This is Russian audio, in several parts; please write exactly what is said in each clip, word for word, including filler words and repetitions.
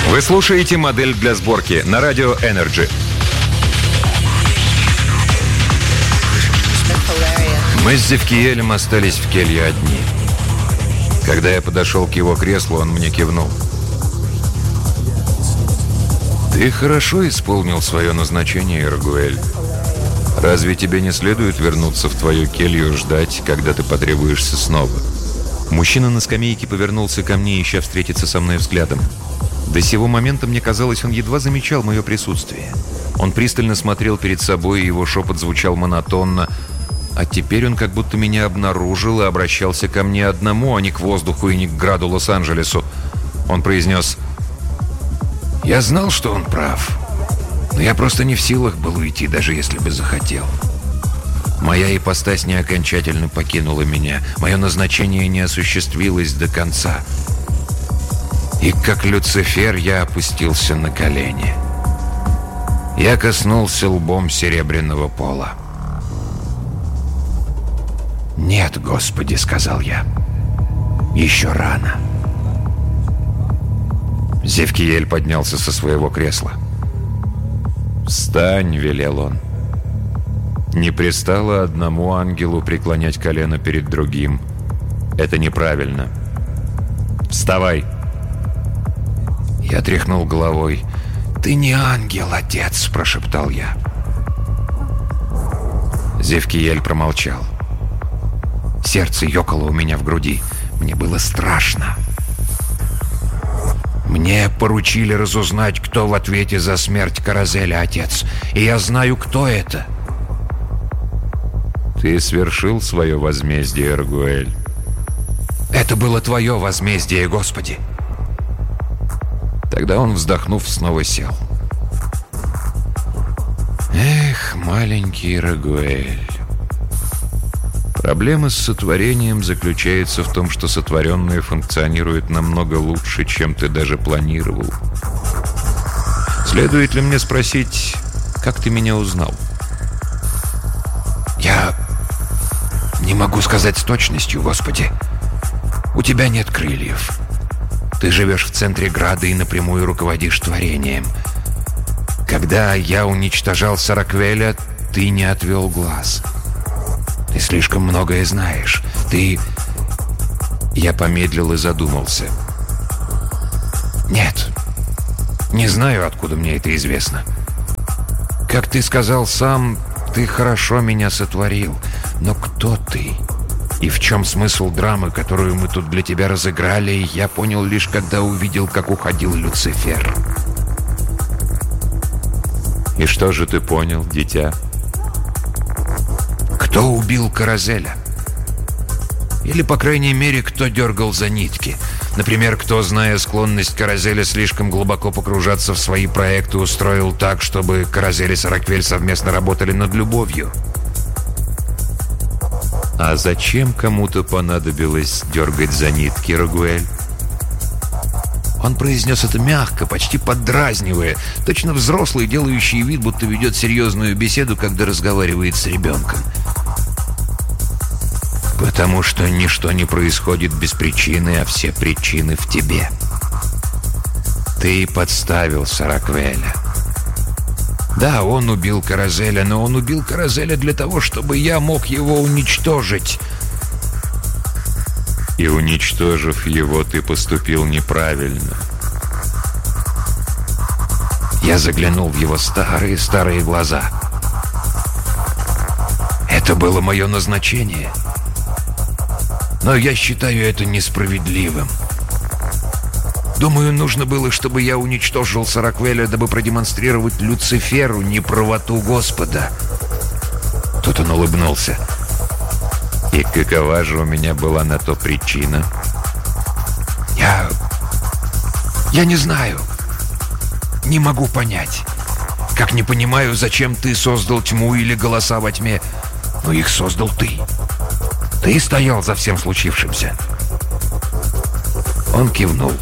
Вы слушаете «Модель для сборки» на радио Energy. Мы с Зевкиелем остались в келье одни. Когда я подошел к его креслу, он мне кивнул. «Ты хорошо исполнил свое назначение, Иргуэль. Разве тебе не следует вернуться в твою келью и ждать, когда ты потребуешься снова?» Мужчина на скамейке повернулся ко мне, ища встретиться со мной взглядом. До сего момента, мне казалось, он едва замечал мое присутствие. Он пристально смотрел перед собой, и его шепот звучал монотонно. А теперь он как будто меня обнаружил и обращался ко мне одному, а не к воздуху и не к граду Лос-Анджелесу. Он произнес: «Я знал, что он прав, но я просто не в силах был уйти, даже если бы захотел. Моя ипостась не окончательно покинула меня, мое назначение не осуществилось до конца. И как Люцифер я опустился на колени. Я коснулся лбом серебряного пола. «Нет, Господи», — сказал я, — «еще рано». Зевкиель поднялся со своего кресла. «Встань», — велел он. «Не пристало одному ангелу преклонять колено перед другим. Это неправильно. Вставай!» Я тряхнул головой. «Ты не ангел, отец», — прошептал я. Зевкиель промолчал. Сердце ёкало у меня в груди. Мне было страшно. «Мне поручили разузнать, кто в ответе за смерть Каразеля, отец. И я знаю, кто это». «Ты свершил свое возмездие, Иргуэль». «Это было твое возмездие, Господи». Тогда он, вздохнув, снова сел. «Эх, маленький Иргуэль. Проблема с сотворением заключается в том, что сотворенное функционирует намного лучше, чем ты даже планировал. Следует ли мне спросить, как ты меня узнал?» «Я не могу сказать с точностью, Господи. У тебя нет крыльев. Ты живешь в центре града и напрямую руководишь творением. Когда я уничтожал Сараквеля, ты не отвел глаз. Ты слишком многое знаешь. Ты...» Я помедлил и задумался. «Нет, не знаю, откуда мне это известно. Как ты сказал сам, ты хорошо меня сотворил. Но кто ты? И в чем смысл драмы, которую мы тут для тебя разыграли, я понял лишь, когда увидел, как уходил Люцифер». «И что же ты понял, дитя?» «Кто убил Каразеля? Или, по крайней мере, кто дергал за нитки? Например, кто, зная склонность Каразеля слишком глубоко погружаться в свои проекты, устроил так, чтобы Каразель и Сараквель совместно работали над любовью?» «А зачем кому-то понадобилось дергать за нитки, Иргуэль?» Он произнес это мягко, почти поддразнивая, точно взрослый, делающий вид, будто ведет серьезную беседу, когда разговаривает с ребенком. «Потому что ничто не происходит без причины, а все причины в тебе. Ты подставил Сараквеля. Да, он убил Каразеля, но он убил Каразеля для того, чтобы я мог его уничтожить». «И уничтожив его, ты поступил неправильно». Я заглянул в его старые-старые глаза. «Это было мое назначение. Но я считаю это несправедливым. Думаю, нужно было, чтобы я уничтожил Сараквеля, дабы продемонстрировать Люциферу неправоту Господа». Тут он улыбнулся. «И какова же у меня была на то причина?» Я... Я не знаю. Не могу понять. Как не понимаю, зачем ты создал тьму или голоса во тьме. Но их создал ты. Ты стоял за всем случившимся». Он кивнул.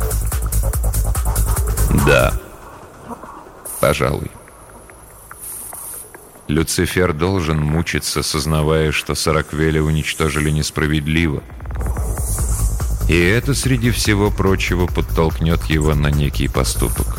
«Да, пожалуй. Люцифер должен мучиться, сознавая, что Сараквеля уничтожили несправедливо. И это, среди всего прочего, подтолкнет его на некий поступок.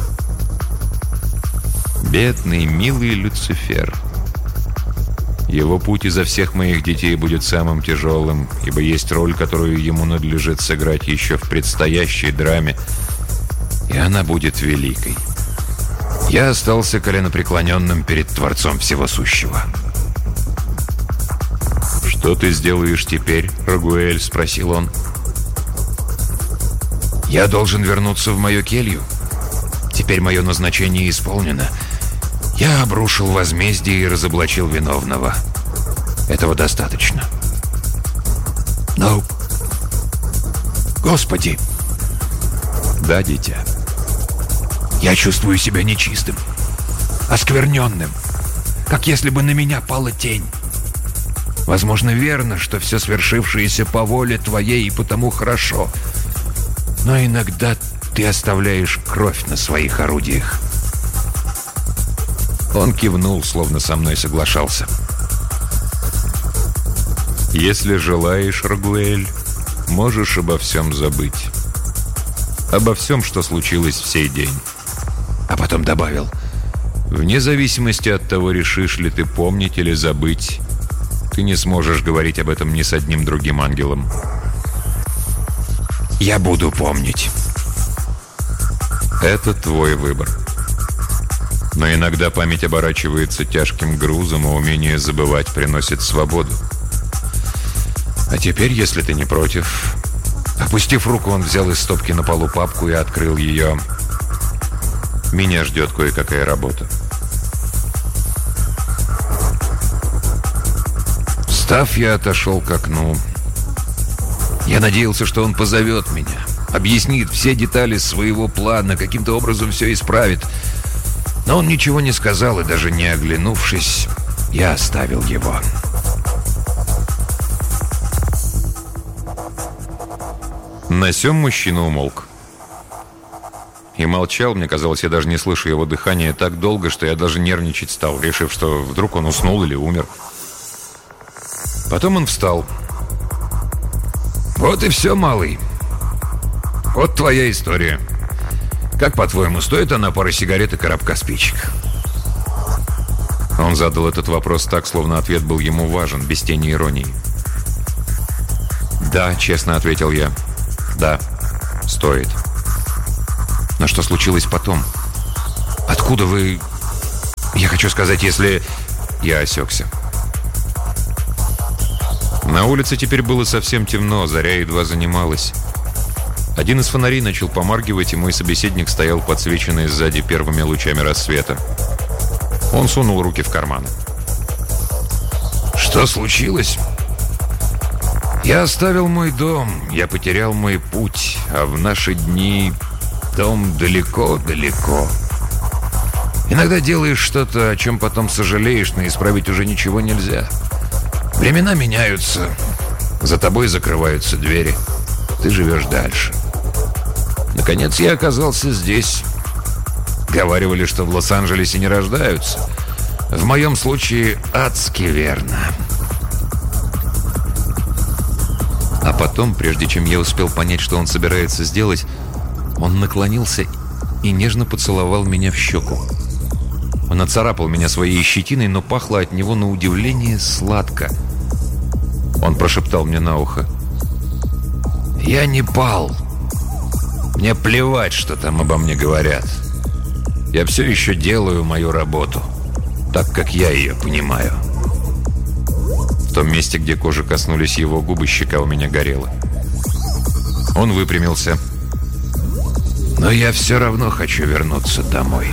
Бедный, милый Люцифер. Его путь изо всех моих детей будет самым тяжелым, ибо есть роль, которую ему надлежит сыграть еще в предстоящей драме, и она будет великой. Я остался коленопреклоненным перед Творцом Всего Сущего. «Что ты сделаешь теперь, Рагуэль?» — спросил он. «Я должен вернуться в мою келью. Теперь мое назначение исполнено. Я обрушил возмездие и разоблачил виновного. Этого достаточно. Но, Господи!» «Да, дитя?» «Я чувствую себя нечистым, оскверненным, как если бы на меня пала тень. Возможно, верно, что все свершившееся по воле Твоей и потому хорошо. Но иногда Ты оставляешь кровь на своих орудиях». Он кивнул, словно со мной соглашался. «Если желаешь, Рагуэль, можешь обо всем забыть. Обо всем, что случилось в сей день». А потом добавил: «Вне зависимости от того, решишь ли ты помнить или забыть, ты не сможешь говорить об этом ни с одним другим ангелом». «Я буду помнить». «Это твой выбор. Но иногда память оборачивается тяжким грузом, а умение забывать приносит свободу. А теперь, если ты не против...» Опустив руку, он взял из стопки на полу папку и открыл ее. «Меня ждет кое-какая работа». Встав, я отошел к окну. Я надеялся, что он позовет меня, объяснит все детали своего плана, каким-то образом все исправит. Но он ничего не сказал, и даже не оглянувшись, я оставил его. На сём мужчина умолк. И молчал, мне казалось, я даже не слышу его дыхания так долго, что я даже нервничать стал, решив, что вдруг он уснул или умер. Потом он встал. «Вот и все, малый. Вот твоя история. Как, по-твоему, стоит она пары сигарет и коробка спичек?» Он задал этот вопрос так, словно ответ был ему важен, без тени иронии. «Да», — честно ответил я. «Да, стоит». «Но что случилось потом? Откуда вы...» «Я хочу сказать, если...» Я осекся. На улице теперь было совсем темно, заря едва занималась. Один из фонарей начал помаргивать, и мой собеседник стоял подсвеченный сзади первыми лучами рассвета. Он сунул руки в карманы. «Что случилось? Я оставил мой дом, я потерял мой путь, а в наши дни дом далеко-далеко. Иногда делаешь что-то, о чем потом сожалеешь, но исправить уже ничего нельзя. Времена меняются, за тобой закрываются двери, ты живешь дальше. Наконец я оказался здесь. Говаривали, что в Лос-Анджелесе не рождаются. В моем случае адски верно». А потом, прежде чем я успел понять, что он собирается сделать, он наклонился и нежно поцеловал меня в щеку. Он оцарапал меня своей щетиной, но пахло от него на удивление сладко. Он прошептал мне на ухо: «Я не пал. Мне плевать, что там обо мне говорят. Я все еще делаю мою работу, так, как я ее понимаю». В том месте, где кожи коснулись его губы, щека у меня горела. Он выпрямился. «Но я все равно хочу вернуться домой».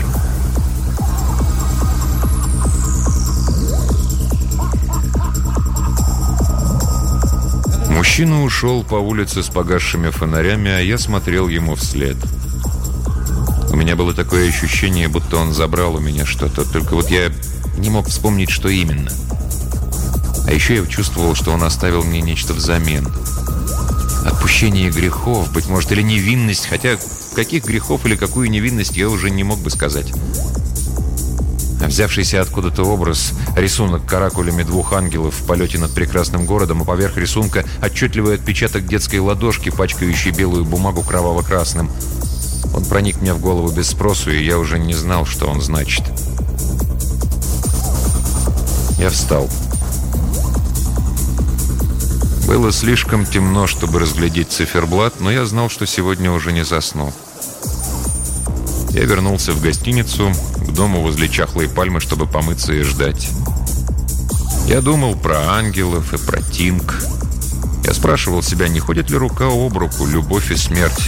Мужчина ушел по улице с погасшими фонарями, а я смотрел ему вслед. У меня было такое ощущение, будто он забрал у меня что-то, только вот я не мог вспомнить, что именно. А еще я чувствовал, что он оставил мне нечто взамен. Отпущение грехов, быть может, или невинность, хотя каких грехов или какую невинность я уже не мог бы сказать. А взявшийся откуда-то образ, рисунок каракулями двух ангелов в полете над прекрасным городом, а поверх рисунка отчетливый отпечаток детской ладошки, пачкающей белую бумагу кроваво-красным. Он проник мне в голову без спросу, и я уже не знал, что он значит. Я встал. Было слишком темно, чтобы разглядеть циферблат, но я знал, что сегодня уже не засну. Я вернулся в гостиницу, к дому возле чахлой пальмы, чтобы помыться и ждать. Я думал про ангелов и про Тинг. Я спрашивал себя, не ходит ли рука об руку любовь и смерть.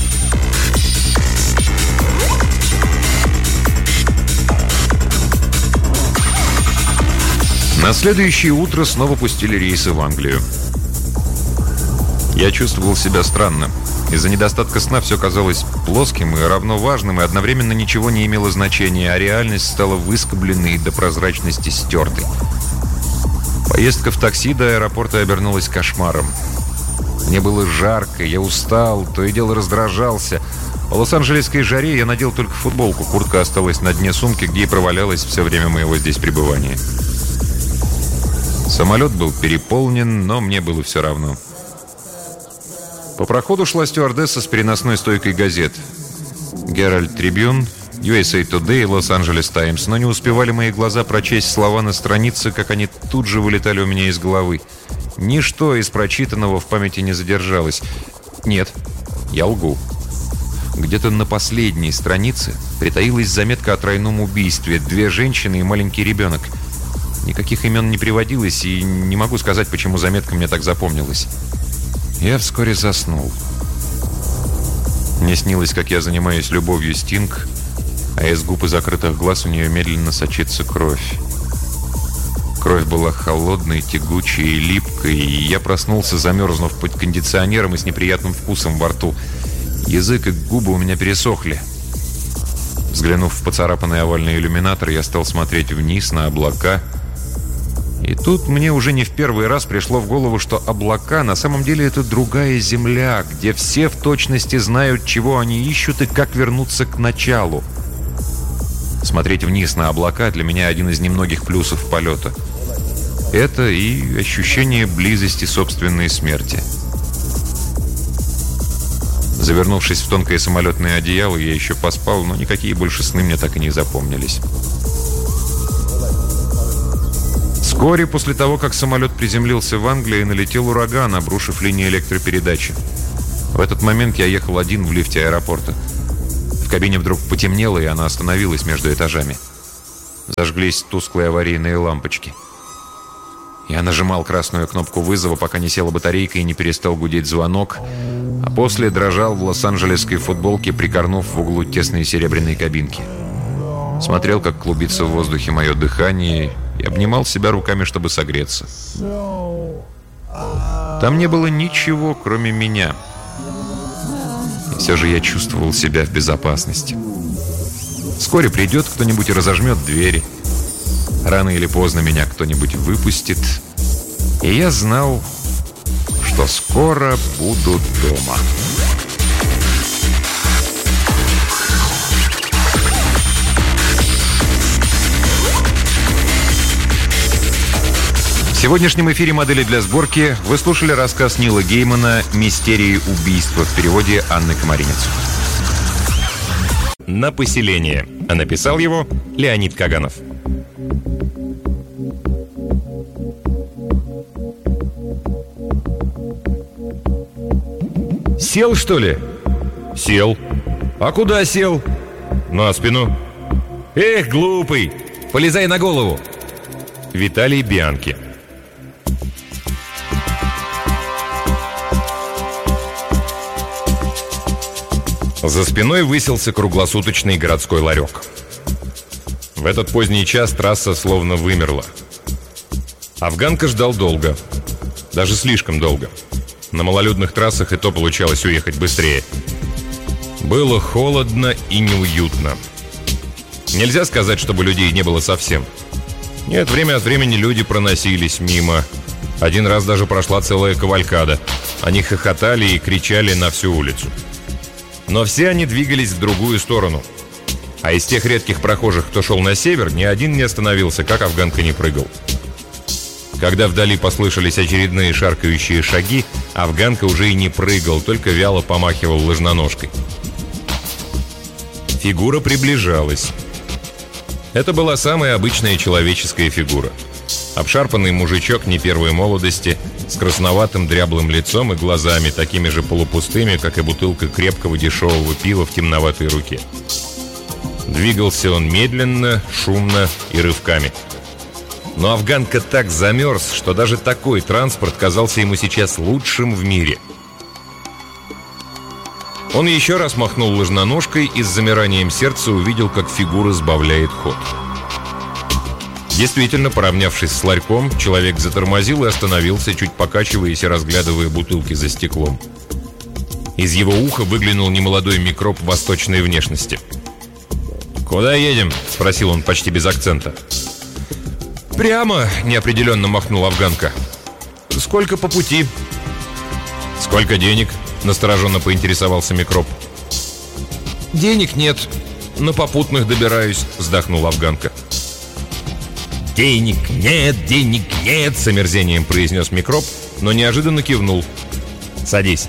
На следующее утро снова пустили рейсы в Англию. Я чувствовал себя странно. Из-за недостатка сна все казалось плоским и равно важным, и одновременно ничего не имело значения, а реальность стала выскобленной до прозрачности стертой. Поездка в такси до аэропорта обернулась кошмаром. Мне было жарко, я устал, то и дело раздражался. В лос-анджелесской жаре я надел только футболку, куртка осталась на дне сумки, где и провалялась все время моего здесь пребывания. Самолет был переполнен, но мне было все равно. По проходу шла стюардесса с переносной стойкой газет. Herald Tribune, ю эс эй Today и Los Angeles Times, но не успевали мои глаза прочесть слова на странице, как они тут же вылетали у меня из головы. Ничто из прочитанного в памяти не задержалось. Нет, я лгу. Где-то на последней странице притаилась заметка о тройном убийстве. Две женщины и маленький ребенок. Никаких имен не приводилось, и не могу сказать, почему заметка мне так запомнилась. Я вскоре заснул. Мне снилось, как я занимаюсь любовью с Тинг, а из губ и закрытых глаз у нее медленно сочится кровь. Кровь была холодной, тягучей и липкой, и я проснулся, замерзнув под кондиционером и с неприятным вкусом во рту. Язык и губы у меня пересохли. Взглянув в поцарапанный овальный иллюминатор, я стал смотреть вниз на облака. И тут мне уже не в первый раз пришло в голову, что облака на самом деле это другая земля, где все в точности знают, чего они ищут и как вернуться к началу. Смотреть вниз на облака для меня один из немногих плюсов полета. Это и ощущение близости собственной смерти. Завернувшись в тонкое самолетное одеяло, я еще поспал, но никакие больше сны мне так и не запомнились. Вскоре после того, как самолет приземлился в Англии, налетел ураган, обрушив линии электропередачи. В этот момент я ехал один в лифте аэропорта. В кабине вдруг потемнело, и она остановилась между этажами. Зажглись тусклые аварийные лампочки. Я нажимал красную кнопку вызова, пока не села батарейка и не перестал гудеть звонок, а после дрожал в лос-анджелесской футболке, прикорнув в углу тесной серебряной кабинки. Смотрел, как клубится в воздухе мое дыхание, и обнимал себя руками, чтобы согреться. Там не было ничего, кроме меня. И все же я чувствовал себя в безопасности. Вскоре придет кто-нибудь и разожмет двери. Рано или поздно меня кто-нибудь выпустит. И я знал, что скоро буду дома. В сегодняшнем эфире «Модели для сборки» вы слушали рассказ Нила Геймана «Мистерии убийства» в переводе Анны Комаринец. «На поселение». А написал его Леонид Каганов. Сел, что ли? Сел. А куда сел? На спину. Эх, глупый! Полезай на голову. Виталий Бианки. За спиной высился круглосуточный городской ларек. В этот поздний час трасса словно вымерла. Афганка ждал долго. Даже слишком долго. На малолюдных трассах и то получалось уехать быстрее. Было холодно и неуютно. Нельзя сказать, чтобы людей не было совсем. Нет, время от времени люди проносились мимо. Один раз даже прошла целая кавалькада. Они хохотали и кричали на всю улицу. Но все они двигались в другую сторону. А из тех редких прохожих, кто шел на север, ни один не остановился, как афганка не прыгал. Когда вдали послышались очередные шаркающие шаги, афганка уже и не прыгал, только вяло помахивал лыжноножкой. Фигура приближалась. Это была самая обычная человеческая фигура. Обшарпанный мужичок не первой молодости, с красноватым дряблым лицом и глазами, такими же полупустыми, как и бутылка крепкого дешевого пива в темноватой руке. Двигался он медленно, шумно и рывками. Но афганка так замерз, что даже такой транспорт казался ему сейчас лучшим в мире. Он еще раз махнул лыжноножкой и с замиранием сердца увидел, как фигура сбавляет ход. Действительно, поравнявшись с ларьком, человек затормозил и остановился, чуть покачиваясь и разглядывая бутылки за стеклом. Из его уха выглянул немолодой микроб восточной внешности. «Куда едем?» — спросил он почти без акцента. «Прямо», — неопределенно махнул афганка. «Сколько по пути?» «Сколько денег?» — настороженно поинтересовался микроб. «Денег нет, на попутных добираюсь», — вздохнул афганка. «Денег нет, денег нет», — с омерзением произнес микроб, но неожиданно кивнул. «Садись».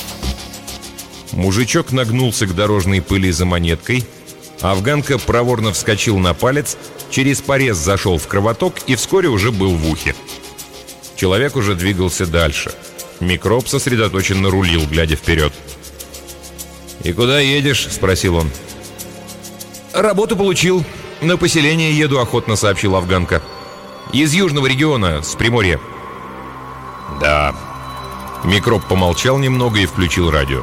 Мужичок нагнулся к дорожной пыли за монеткой. Афганка проворно вскочил на палец, через порез зашел в кровоток и вскоре уже был в ухе. Человек уже двигался дальше. Микроб сосредоточенно рулил, глядя вперед. «И куда едешь?» — спросил он. «Работу получил. На поселение еду охотно», — сообщил афганка. «Из южного региона, с Приморья». «Да». Микроб помолчал немного и включил радио.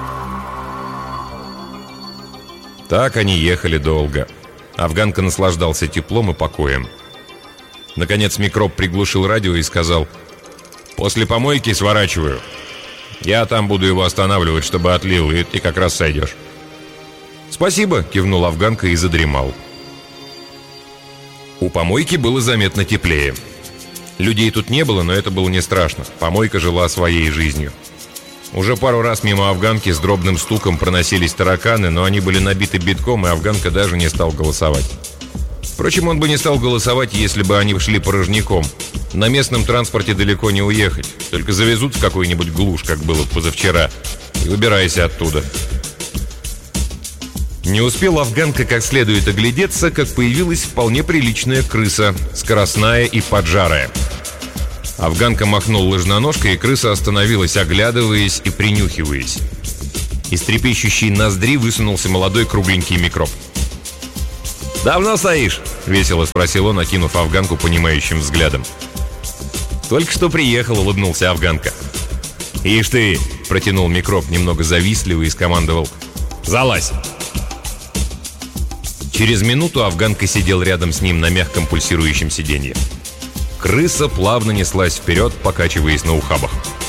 Так они ехали долго. Афганка наслаждался теплом и покоем. Наконец микроб приглушил радио и сказал: «После помойки сворачиваю. Я там буду его останавливать, чтобы отлил, и ты как раз сойдешь». «Спасибо», — кивнул афганка и задремал. У помойки было заметно теплее. Людей тут не было, но это было не страшно. Помойка жила своей жизнью. Уже пару раз мимо афганки с дробным стуком проносились тараканы, но они были набиты битком, и афганка даже не стал голосовать. Впрочем, он бы не стал голосовать, если бы они шли порожняком. На местном транспорте далеко не уехать. Только завезут в какую-нибудь глушь, как было позавчера, и выбирайся оттуда. Не успел афганка как следует оглядеться, как появилась вполне приличная крыса, скоростная и поджарая. Афганка махнул лыжноножкой, и крыса остановилась, оглядываясь и принюхиваясь. Из трепещущей ноздри высунулся молодой кругленький микроб. «Давно стоишь?» — весело спросил он, окинув афганку понимающим взглядом. «Только что приехал», — улыбнулся афганка. «Ишь ты!» — протянул микроб немного завистливо и скомандовал: «Залазь!» Через минуту афганка сидел рядом с ним на мягком пульсирующем сиденье. Крыса плавно неслась вперед, покачиваясь на ухабах.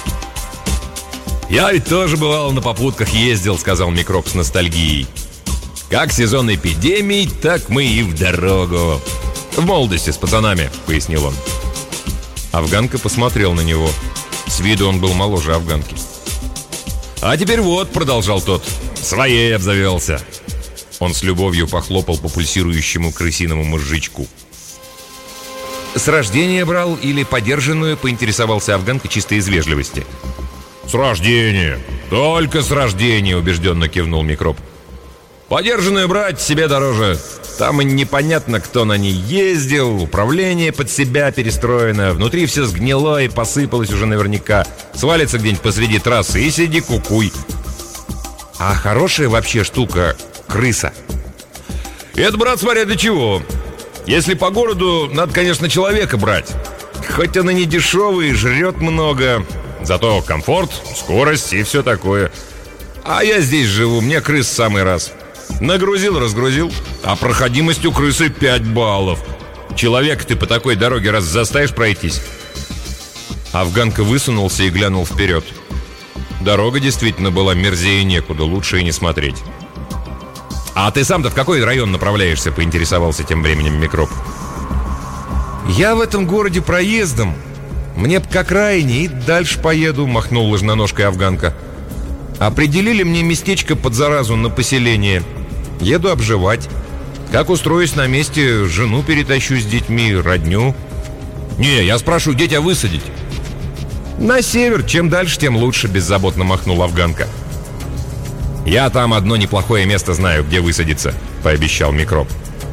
«Я ведь тоже бывал на попутках ездил», — сказал микроб с ностальгией. «Как сезон эпидемий, так мы и в дорогу. В молодости с пацанами», — пояснил он. Афганка посмотрел на него. С виду он был моложе афганки. «А теперь вот», — продолжал тот, — «своей обзавелся». Он с любовью похлопал по пульсирующему крысиному мозжечку. «С рождения брал или подержанную?» — поинтересовался афганка чисто из вежливости. «С рождения! Только с рождения!» — убежденно кивнул микроб. «Подержанную брать себе дороже. Там и непонятно, кто на ней ездил, управление под себя перестроено, внутри все сгнило и посыпалось уже наверняка. Свалится где-нибудь посреди трассы и сиди кукуй». «А хорошая вообще штука крыса?» «Это, брат, смотря для чего. Если по городу, надо, конечно, человека брать. Хоть она не дешевая и жрет много, зато комфорт, скорость и все такое. А я здесь живу, мне крыс в самый раз. Нагрузил, разгрузил, а проходимость у крысы пять баллов. Человека ты по такой дороге раз заставишь пройтись?» Афганка высунулся и глянул вперед. Дорога действительно была мерзее некуда, лучше и не смотреть. «А ты сам-то в какой район направляешься?» — поинтересовался тем временем микроб. «Я в этом городе проездом. Мне б к окраине и дальше поеду», — махнул лыжноножкой афганка. «Определили мне местечко под заразу на поселение. Еду обживать». Как устроюсь на месте, жену перетащу с детьми, родню. Не, я спрашиваю, где тебя высадить? На север, чем дальше, тем лучше, беззаботно махнул афганка. Я там одно неплохое место знаю, где высадиться, пообещал Микроб.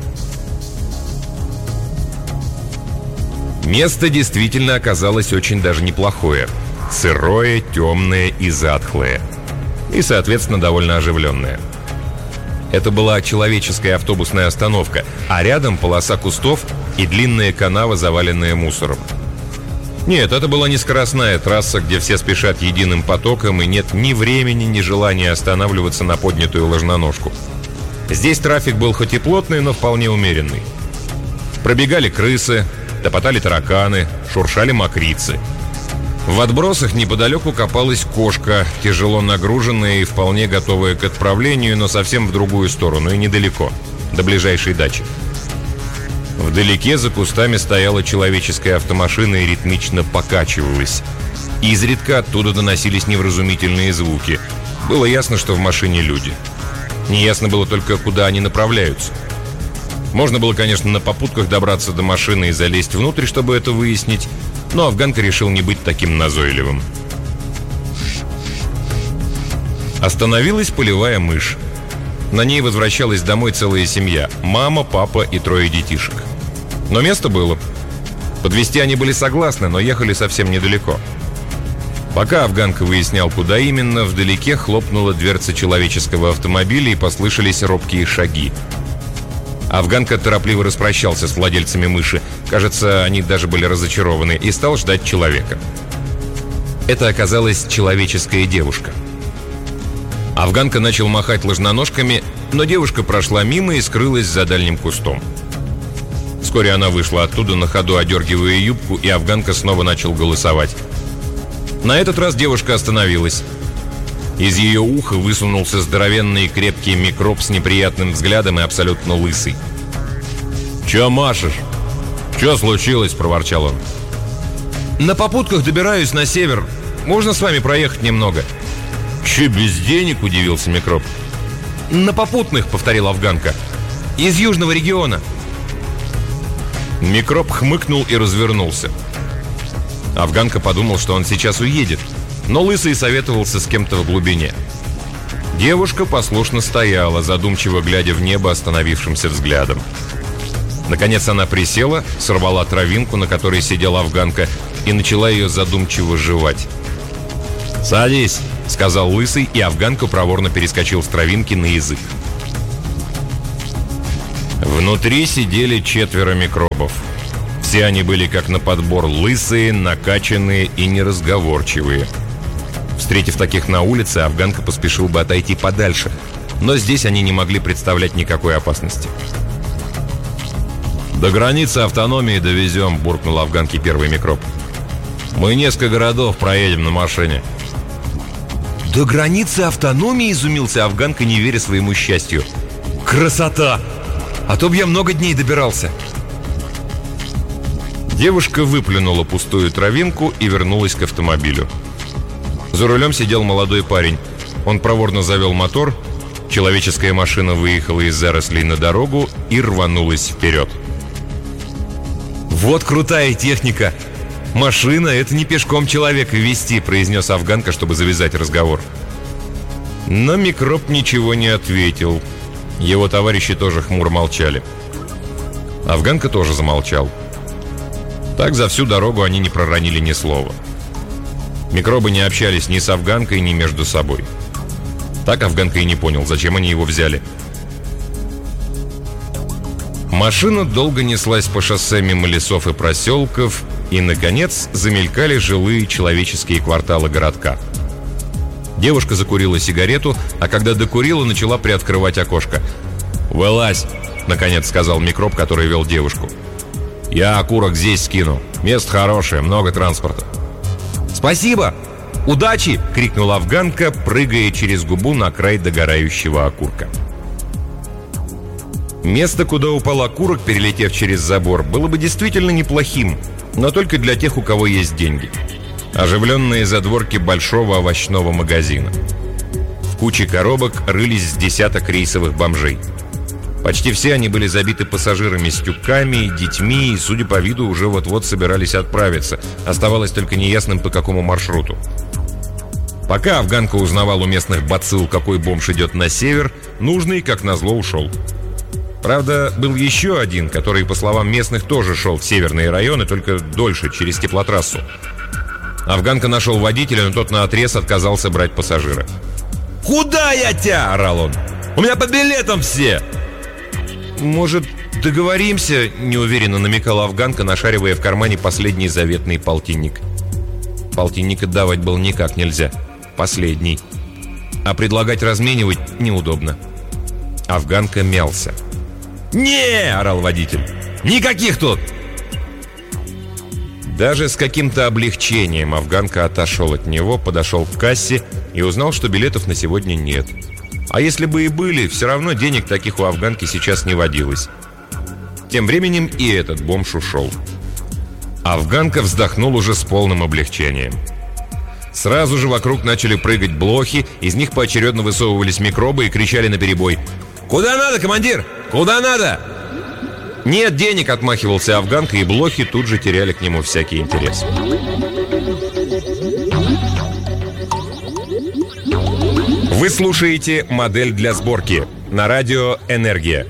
Место действительно оказалось очень даже неплохое. Сырое, темное и затхлое. И, соответственно, довольно оживленное. Это была человеческая автобусная остановка, а рядом полоса кустов и длинная канава, заваленная мусором. Нет, это была не скоростная трасса, где все спешат единым потоком, и нет ни времени, ни желания останавливаться на поднятую ложноножку. Здесь трафик был хоть и плотный, но вполне умеренный. Пробегали крысы, топотали тараканы, шуршали мокрицы. В отбросах неподалеку копалась кошка, тяжело нагруженная и вполне готовая к отправлению, но совсем в другую сторону и недалеко, до ближайшей дачи. Вдалеке за кустами стояла человеческая автомашина и ритмично покачивалась. Изредка оттуда доносились невразумительные звуки. Было ясно, что в машине люди. Неясно было только, куда они направляются. Можно было, конечно, на попутках добраться до машины и залезть внутрь, чтобы это выяснить, но афганка решил не быть таким назойливым. Остановилась полевая мышь. На ней возвращалась домой целая семья. Мама, папа и трое детишек. Но место было. Подвезти они были согласны, но ехали совсем недалеко. Пока афганка выяснял, куда именно, вдалеке хлопнула дверца человеческого автомобиля и послышались робкие шаги. Афганка торопливо распрощался с владельцами мыши. Кажется, они даже были разочарованы, и стал ждать человека. Это оказалась человеческая девушка. Афганка начал махать ложноножками, но девушка прошла мимо и скрылась за дальним кустом. Вскоре она вышла оттуда, на ходу одергивая юбку, и афганка снова начал голосовать. На этот раз девушка остановилась. Из ее уха высунулся здоровенный и крепкий Микроб с неприятным взглядом и абсолютно лысый. «Че машешь? Че случилось?» – проворчал он. «На попутках добираюсь на север. Можно с вами проехать немного?» «Че, без денег?» – удивился Микроб. «На попутных», – повторил афганка. «Из южного региона». Микроб хмыкнул и развернулся. Афганка подумал, что он сейчас уедет, но лысый советовался с кем-то в глубине. Девушка послушно стояла, задумчиво глядя в небо остановившимся взглядом. Наконец она присела, сорвала травинку, на которой сидела афганка, и начала ее задумчиво жевать. «Садись», — сказал лысый, и афганка проворно перескочил с травинки на язык. Внутри сидели четверо микробов. Все они были как на подбор лысые, накачанные и неразговорчивые. Встретив таких на улице, афганка поспешил бы отойти подальше, но здесь они не могли представлять никакой опасности. «До границы автономии довезем», — буркнул афганке первый микроб. «Мы несколько городов проедем на машине». «До границы автономии?» — изумился афганка, не веря своему счастью. «Красота! А то б я много дней добирался». Девушка выплюнула пустую травинку и вернулась к автомобилю. За рулем сидел молодой парень. Он проворно завел мотор, человеческая машина выехала из зарослей на дорогу и рванулась вперед. «Вот крутая техника! Машина — это не пешком человека везти», — произнес афганка, чтобы завязать разговор. Но Микроб ничего не ответил. Его товарищи тоже хмуро молчали. Афганка тоже замолчал. Так за всю дорогу они не проронили ни слова. Микробы не общались ни с афганкой, ни между собой. Так афганка и не понял, зачем они его взяли. Машина долго неслась по шоссе мимо лесов и проселков, и, наконец, замелькали жилые человеческие кварталы городка. Девушка закурила сигарету, а когда докурила, начала приоткрывать окошко. «Вылазь!» — наконец сказал Микроб, который вел девушку. «Я окурок здесь скину. Место хорошее, много транспорта». «Спасибо! Удачи!» — крикнула афганка, прыгая через губу на край догорающего окурка. Место, куда упал окурок, перелетев через забор, было бы действительно неплохим, но только для тех, у кого есть деньги. Оживленные задворки большого овощного магазина. В куче коробок рылись с десяток рейсовых бомжей. Почти все они были забиты пассажирами с тюками, детьми и, судя по виду, уже вот-вот собирались отправиться. Оставалось только неясным, по какому маршруту. Пока афганка узнавал у местных бацилл, какой бомж идет на север, нужный, как назло, ушел. Правда, был еще один, который, по словам местных, тоже шел в северные районы, только дольше, через теплотрассу. Афганка нашел водителя, но тот наотрез отказался брать пассажира. «Куда я тебя?» – орал он. «У меня по билетам все!» «Может, договоримся?» – неуверенно намекала афганка, нашаривая в кармане последний заветный полтинник. Полтинник отдавать было никак нельзя. Последний. А предлагать разменивать неудобно. Афганка мялся. «Не!» – орал водитель. «Никаких тут!» Даже с каким-то облегчением афганка отошел от него, подошел к кассе и узнал, что билетов на сегодня нет. А если бы и были, все равно денег таких у афганки сейчас не водилось. Тем временем и этот бомж ушел. Афганка вздохнул уже с полным облегчением. Сразу же вокруг начали прыгать блохи, из них поочередно высовывались микробы и кричали наперебой: «Куда надо, командир? Куда надо?» «Нет денег», — отмахивался афганка, и блохи тут же теряли к нему всякий интерес. Вы слушаете «Модель для сборки» на радио «Энергия».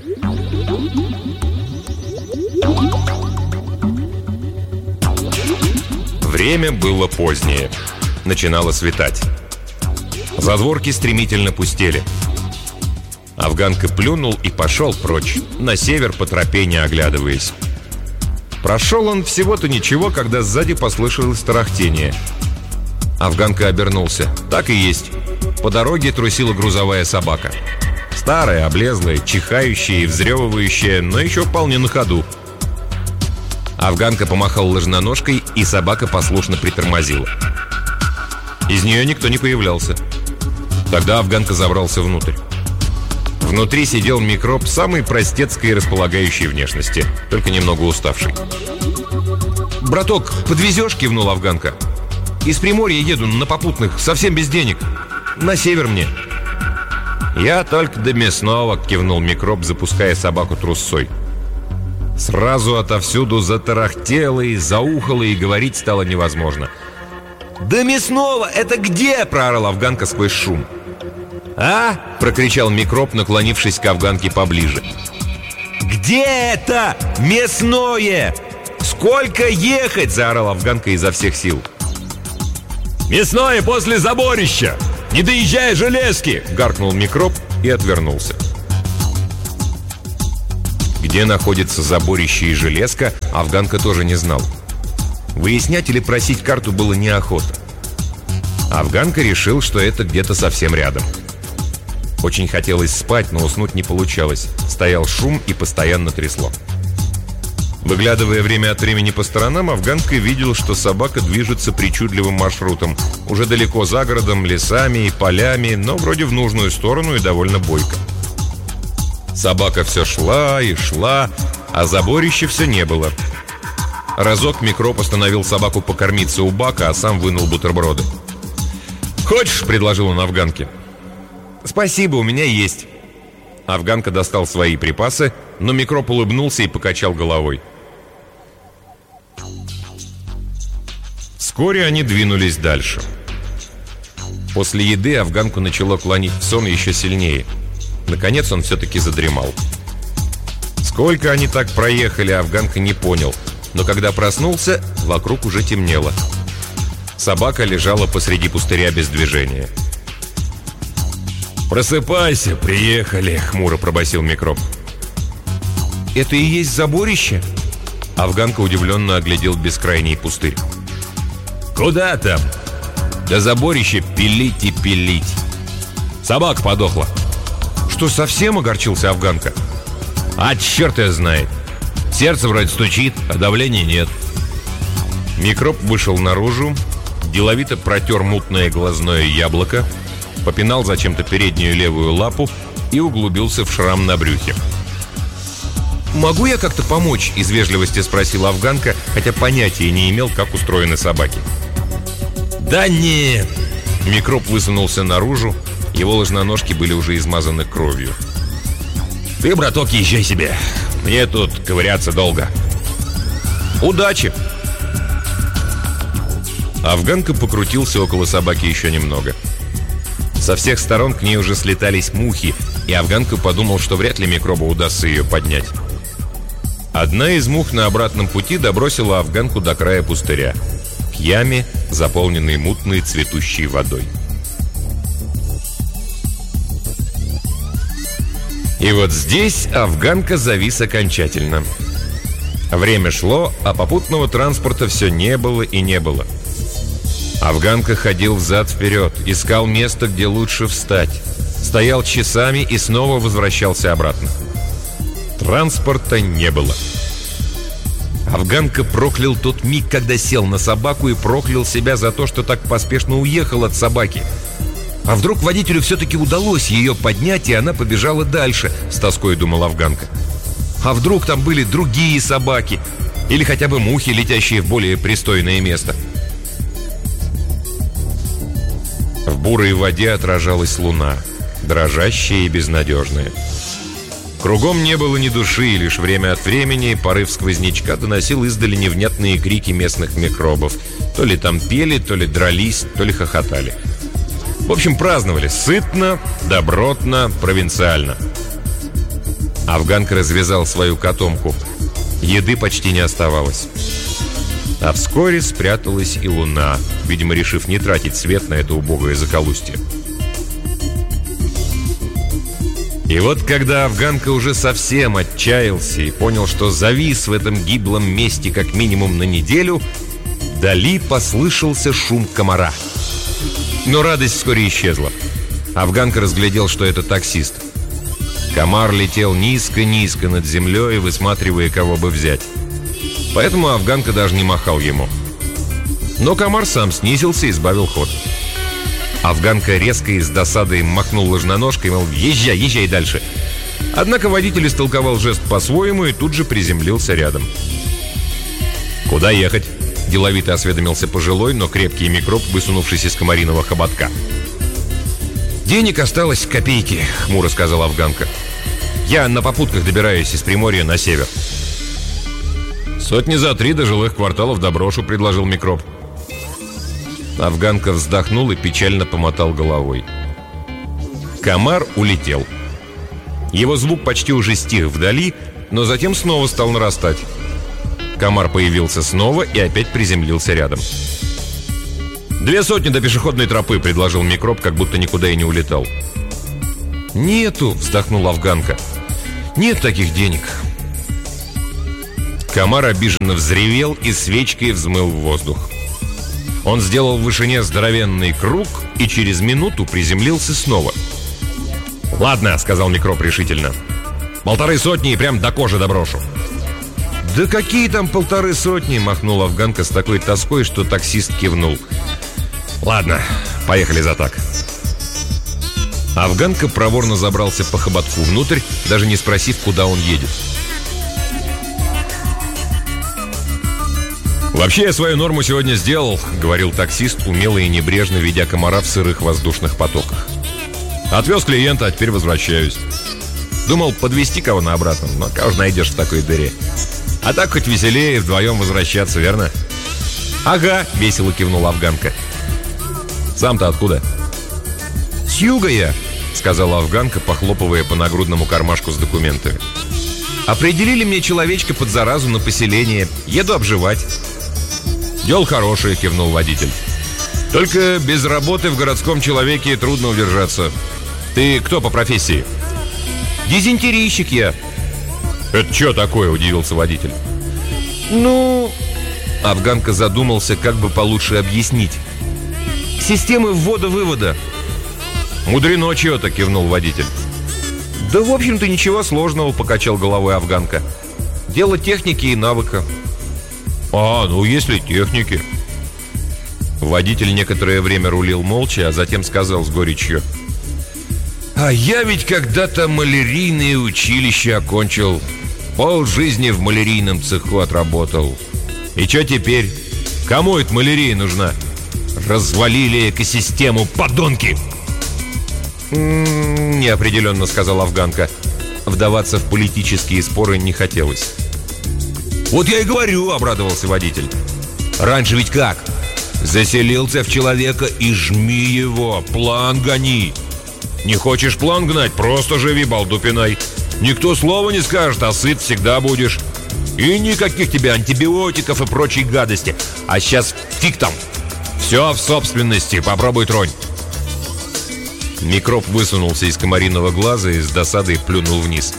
Время было позднее. Начинало светать. Задворки стремительно пустели. Афганка плюнул и пошел прочь, на север по тропе не оглядываясь. Прошел он всего-то ничего, когда сзади послышалось тарахтение. Афганка обернулся. Так и есть. По дороге трусила грузовая собака. Старая, облезлая, чихающая и взрёвывающая, но еще вполне на ходу. Афганка помахал ложноножкой, и собака послушно притормозила. Из нее никто не появлялся. Тогда афганка забрался внутрь. Внутри сидел микроб самой простецкой и располагающей внешности, только немного уставший. «Браток, подвезешь?» — кивнул афганка. «Из Приморья еду на попутных, совсем без денег. На север мне». «Я только до мясного», — кивнул микроб, запуская собаку трусцой. Сразу отовсюду затарахтело и заухало, и говорить стало невозможно. «До мясного? Это где?» — проорал афганка сквозь шум. «А?» — прокричал микроб, наклонившись к афганке поближе. «Где это мясное? Сколько ехать?» — заорал афганка изо всех сил. «Мясное после заборища! Не доезжай железки!» — гаркнул микроб и отвернулся. Где находится заборище и железка, афганка тоже не знал. Выяснять или просить карту было неохота. Афганка решил, что это где-то совсем рядом. Очень хотелось спать, но уснуть не получалось. Стоял шум и постоянно трясло. Выглядывая время от времени по сторонам, афганка видел, что собака движется причудливым маршрутом. Уже далеко за городом, лесами и полями, но вроде в нужную сторону и довольно бойко. Собака все шла и шла, а заборища все не было. Разок микроб остановил собаку покормиться у бака, а сам вынул бутерброды. «Хочешь?» — предложил он афганке. «Спасибо, у меня есть». Афганка достал свои припасы, но микроб улыбнулся и покачал головой. Вскоре они двинулись дальше. После еды афганку начало клонить в сон еще сильнее. Наконец он все-таки задремал. Сколько они так проехали, афганка не понял. Но когда проснулся, вокруг уже темнело. Собака лежала посреди пустыря без движения. «Просыпайся, приехали!» — хмуро пробасил микроб. «Это и есть заборище?» Афганка удивленно оглядел бескрайний пустырь. «Куда там?» «Да заборище пилить и пилить. Собака подохла». «Что, совсем?» — огорчился афганка. «А черт ее знает. Сердце вроде стучит, а давления нет». Микроб вышел наружу, деловито протер мутное глазное яблоко, попинал зачем-то переднюю левую лапу и углубился в шрам на брюхе. «Могу я как-то помочь?» — из вежливости спросила афганка, хотя понятия не имел, как устроены собаки. «Да нет!» — микроб высунулся наружу, его ложноножки были уже измазаны кровью. Ты, браток, езжай себе. Мне тут ковыряться долго. Удачи!» Афганка покрутился около собаки еще немного. Со всех сторон к ней уже слетались мухи, и Афганка подумал, что вряд ли микробу удастся ее поднять. Одна из мух на обратном пути добросила Афганку до края пустыря, к яме, заполненной мутной цветущей водой. И вот здесь Афганка завис окончательно. Время шло, а попутного транспорта все не было и не было. Афганка ходил взад-вперед, искал место, где лучше встать. Стоял часами и снова возвращался обратно. Транспорта не было. Афганка проклял тот миг, когда сел на собаку, и проклял себя за то, что так поспешно уехал от собаки. А вдруг водителю все-таки удалось ее поднять, и она побежала дальше, с тоской думал Афганка. А вдруг там были другие собаки, или хотя бы мухи, летящие в более пристойное место. В бурой воде отражалась луна, дрожащая и безнадежная. Кругом не было ни души, и лишь время от времени порыв сквознячка доносил издали невнятные крики местных микробов. То ли там пели, то ли дрались, то ли хохотали. В общем, праздновали сытно, добротно, провинциально. Афганка развязал свою котомку. Еды почти не оставалось. А вскоре спряталась и луна, видимо, решив не тратить свет на это убогое захолустье. И вот когда Афганка уже совсем отчаялся и понял, что завис в этом гиблом месте как минимум на неделю, вдали послышался шум комара. Но радость вскоре исчезла. Афганка разглядел, что это таксист. Комар летел низко-низко над землей, высматривая, кого бы взять. Поэтому Афганка даже не махал ему. Но комар сам снизился и сбавил ход. Афганка резко и с досадой махнул ложноножкой, мол, езжай, езжай дальше. Однако водитель истолковал жест по-своему и тут же приземлился рядом. «Куда ехать?» – деловито осведомился пожилой, но крепкий микроб, высунувшись из комариного хоботка. «Денег осталось копейки», – хмуро сказал Афганка. «Я на попутках добираюсь из Приморья на север». «Сотни за три до жилых кварталов доброшу», – предложил микроб. Афганка вздохнул и печально помотал головой. Комар улетел. Его звук почти уже стих вдали, но затем снова стал нарастать. Комар появился снова и опять приземлился рядом. «Две сотни до пешеходной тропы», — предложил микроб, как будто никуда и не улетал. «Нету», — вздохнул Афганка. «Нет таких денег». Комар обиженно взревел и свечкой взмыл в воздух. Он сделал в вышине здоровенный круг и через минуту приземлился снова. «Ладно», — сказал микроб решительно. «Полторы сотни и прям до кожи доброшу». «Да какие там полторы сотни?» — махнул Афганка с такой тоской, что таксист кивнул. «Ладно, поехали за так». Афганка проворно забрался по хоботку внутрь, даже не спросив, куда он едет. «Вообще я свою норму сегодня сделал», — говорил таксист, умело и небрежно ведя комара в сырых воздушных потоках. «Отвез клиента, а теперь возвращаюсь. Думал подвезти кого на обратном, но кого же найдешь в такой дыре? А так хоть веселее вдвоем возвращаться, верно?» «Ага», — весело кивнул Афганка. «Сам-то откуда?» «С юга я», — сказала Афганка, похлопывая по нагрудному кармашку с документами. «Определили мне человечка под заразу на поселение. Еду обживать». «Дело хорошее», — кивнул водитель. «Только без работы в городском человеке трудно удержаться. Ты кто по профессии?» «Дизентерийщик я». «Это что такое?» — удивился водитель. «Ну...» — Афганка задумался, как бы получше объяснить. «Системы ввода-вывода». «Мудрено чего-то», — кивнул водитель. «Да, в общем-то, ничего сложного», — покачал головой Афганка. «Дело техники и навыка». «А, ну если техники». Водитель некоторое время рулил молча, а затем сказал с горечью: «А я ведь когда-то малярийное училище окончил. Полжизни в малярийном цеху отработал. И что теперь? Кому эта малярия нужна? Развалили экосистему, подонки!» «М-м-м», неопределенно сказал Афганка. вдаваться в политические споры не хотелось. «Вот я и говорю», — обрадовался водитель. «Раньше ведь как? Заселился в человека и жми его, план гони. Не хочешь план гнать, просто живи, балдупинай. Никто слова не скажет, а сыт всегда будешь. И никаких тебе антибиотиков и прочей гадости. А сейчас фиг там. Все в собственности, попробуй тронь». Микроб высунулся из комариного глаза и с досадой плюнул вниз.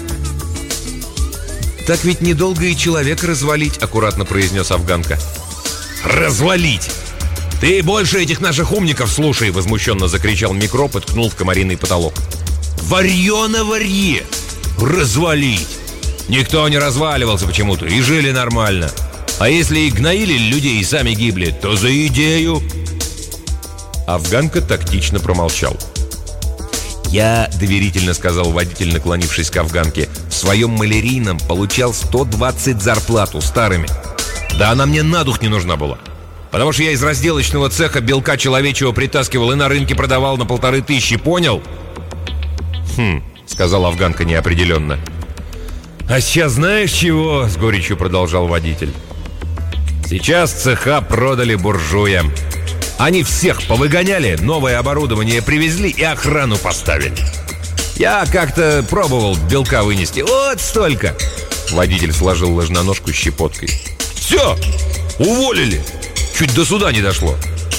«Так ведь недолго и человека развалить», — аккуратно произнес афганка. «Развалить! Ты больше этих наших умников слушай!» — возмущенно закричал микроб и ткнул в комариный потолок. «Варьё на варье! Развалить! Никто не разваливался почему-то и жили нормально. А если и гноили людей и сами гибли, то за идею!» Афганка тактично промолчал. «Я, — доверительно сказал водитель, наклонившись к афганке, — в своем малярийном получал сто двадцать зарплату старыми. Да она мне на дух не нужна была. Потому что я из разделочного цеха белка человечего притаскивал и на рынке продавал на полторы тысячи, понял?» «Хм, — сказал афганка неопределенно. А сейчас знаешь чего? — с горечью продолжал водитель. Сейчас цеха продали буржуям. Они всех повыгоняли, новое оборудование привезли и охрану поставили. Я как-то пробовал белка вынести. Вот столько!» Водитель сложил ложноножку щепоткой. «Все! Уволили! Чуть до суда не дошло!»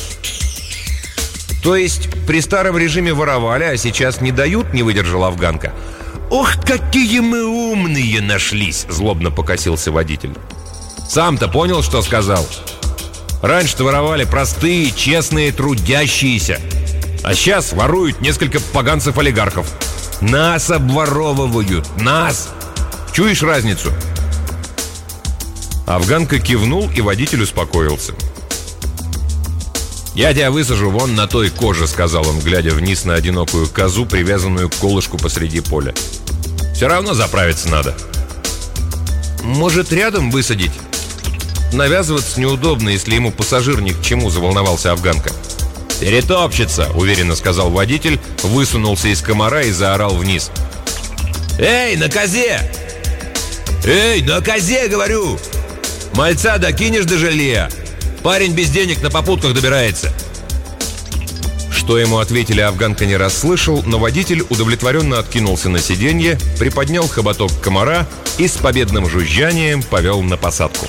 «То есть при старом режиме воровали, а сейчас не дают?» — не выдержала афганка. «Ох, какие мы умные нашлись!» — злобно покосился водитель. «Сам-то понял, что сказал? Раньше-то воровали простые, честные, трудящиеся. А сейчас воруют несколько поганцев-олигархов. Нас обворовывают! Нас! Чуешь разницу?» Афганка кивнул, и водитель успокоился. «Я тебя высажу вон на той коже», — сказал он, глядя вниз на одинокую козу, привязанную к колышку посреди поля. «Все равно заправиться надо». «Может, рядом высадить? Навязываться неудобно, если ему пассажир ни к чему», — заволновался афганка. «Перетопчется», — уверенно сказал водитель, высунулся из комара и заорал вниз. «Эй, на козе! Эй, на козе, говорю! Мальца докинешь до жилья! Парень без денег на попутках добирается!» Что ему ответили, афганка не расслышал, но водитель удовлетворенно откинулся на сиденье, приподнял хоботок комара и с победным жужжанием повел на посадку.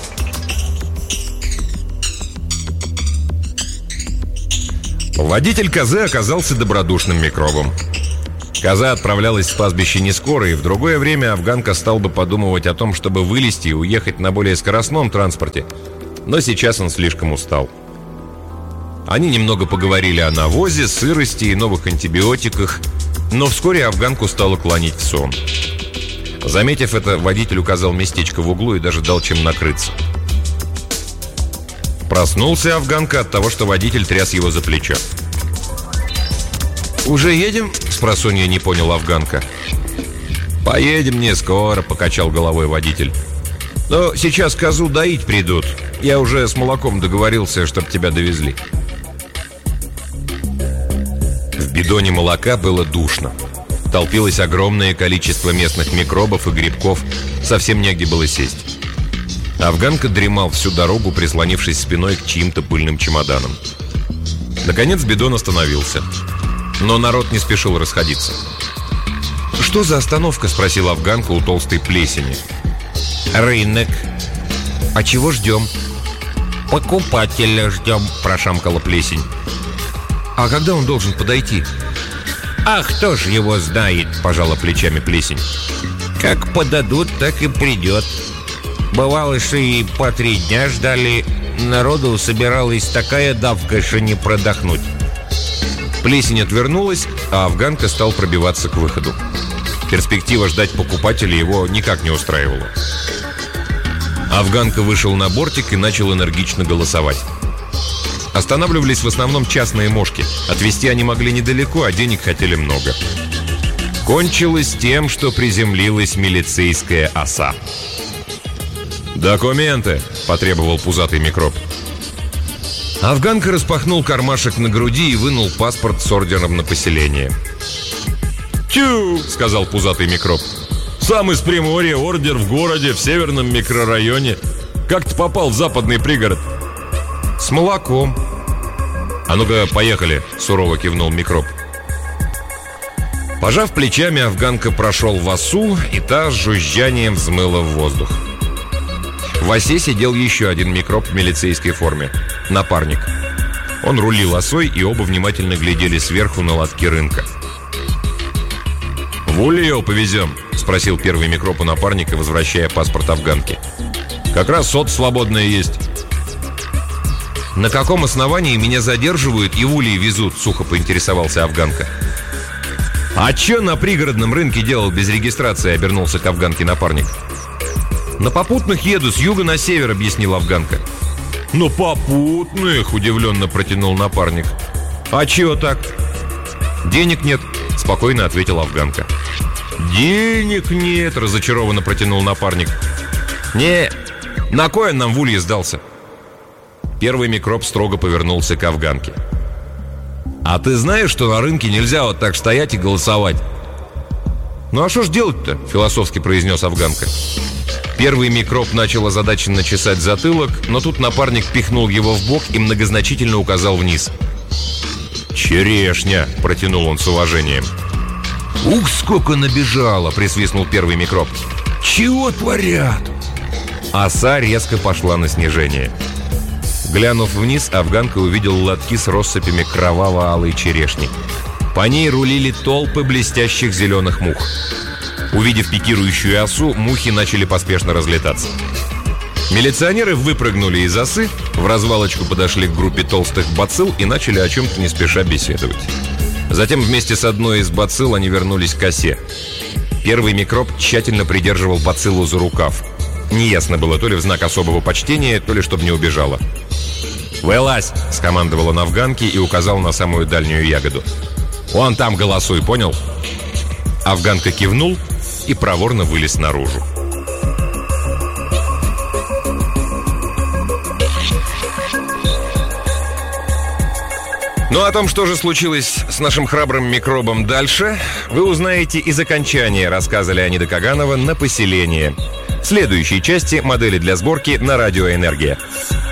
Водитель козы оказался добродушным микробом. Коза отправлялась в пастбище не скоро, и в другое время афганка стал бы подумывать о том, чтобы вылезти и уехать на более скоростном транспорте. Но сейчас он слишком устал. Они немного поговорили о навозе, сырости и новых антибиотиках, но вскоре афганку стало клонить в сон. Заметив это, водитель указал местечко в углу и даже дал чем накрыться. Проснулся афганка от того, что водитель тряс его за плечо. «Уже едем?» — спросонья не понял афганка. «Поедем не скоро», — покачал головой водитель. «Но сейчас козу доить придут. Я уже с молоком договорился, чтоб тебя довезли». В бидоне молока было душно. Толпилось огромное количество местных микробов и грибков. Совсем негде было сесть. Афганка дремал всю дорогу, прислонившись спиной к чьим-то пыльным чемоданам. Наконец бидон остановился. Но народ не спешил расходиться. «Что за остановка?» — спросил афганка у толстой плесени. «Рынок». «А чего ждем?» «Покупателя ждем», — прошамкала плесень. «А когда он должен подойти?» «А кто ж его знает?» — пожала плечами плесень. «Как подадут, так и придет. Бывало, что и по три дня ждали. Народу собиралась такая давка, что не продохнуть». Плесень отвернулась, а афганка стал пробиваться к выходу. Перспектива ждать покупателя его никак не устраивала. Афганка вышел на бортик и начал энергично голосовать. Останавливались в основном частные мошки. Отвезти они могли недалеко, а денег хотели много. Кончилось тем, что приземлилась милицейская оса. «Документы!» — потребовал пузатый микроб. Афганка распахнул кармашек на груди и вынул паспорт с ордером на поселение. «Тю!» — сказал пузатый микроб. Сам из Приморья, ордер в городе, в северном микрорайоне. Как ты попал в западный пригород? С молоком. А ну-ка, поехали, сурово кивнул микроб. Пожав плечами, афганка прошел в осу, и та с жужжанием взмыла в воздух. В осе сидел еще один микроб в милицейской форме. Напарник. Он рулил осой, и оба внимательно глядели сверху на лотки рынка. «В Ульё повезем?» — спросил первый микроб у напарника, возвращая паспорт афганки. «Как раз сот свободная есть». «На каком основании меня задерживают и в Улье везут?» — сухо поинтересовался афганка. «А чё на пригородном рынке делал без регистрации?» — обернулся к афганке напарник. «На попутных еду с юга на север», — объяснила афганка. «На попутных?» — удивленно протянул напарник. «А чего так?» «Денег нет», — спокойно ответила афганка. «Денег нет», — разочарованно протянул напарник. «Не, на кой он нам в Улье сдался?» Первый микроб строго повернулся к афганке. «А ты знаешь, что на рынке нельзя вот так стоять и голосовать?» «Ну а что ж делать-то?» — философски произнес афганка. Первый микроб начал озадаченно чесать затылок, но тут напарник пихнул его в бок и многозначительно указал вниз. «Черешня!» — протянул он с уважением. «Ух, сколько набежало!» — присвистнул первый микроб. «Чего творят?» Оса резко пошла на снижение. Глянув вниз, афганка увидел лотки с россыпями кроваво-алой черешни. По ней рулили толпы блестящих зеленых мух. Увидев пикирующую осу, мухи начали поспешно разлетаться. Милиционеры выпрыгнули из осы, в развалочку подошли к группе толстых бацилл и начали о чем-то не спеша беседовать. Затем вместе с одной из бацилл они вернулись к осе. Первый микроб тщательно придерживал бациллу за рукав. Неясно было, то ли в знак особого почтения, то ли чтобы не убежала. «Вылазь!» — скомандовал он афганке и указал на самую дальнюю ягоду. «Вон там голосуй, понял?» Афганка кивнул и проворно вылез наружу. Ну, о том, что же случилось с нашим храбрым микробом дальше, вы узнаете из окончания рассказа Леонида Каганова «На поселение». В следующей части «Модели для сборки» на радио «Энергия».